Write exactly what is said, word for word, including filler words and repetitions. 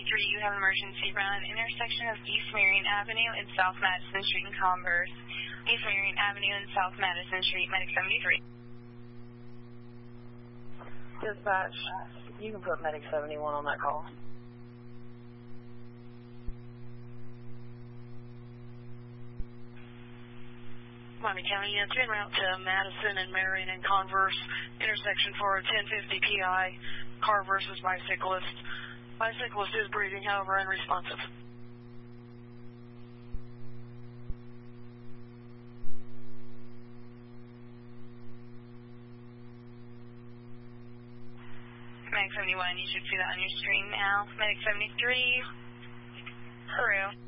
seventy-three, you have an emergency run, intersection of East Marion Avenue and South Madison Street in Converse. East Marion Avenue and South Madison Street, Medic seventy-three. Dispatch, you can put Medic seventy-one on that call. Miami County, it's en route to Madison and Marion and Converse, intersection for a ten fifty P I, car versus bicyclist. Bicyclist is breathing, however, unresponsive. Medic seventy-one, you should see that on your screen now. Medic seventy-three, Peru.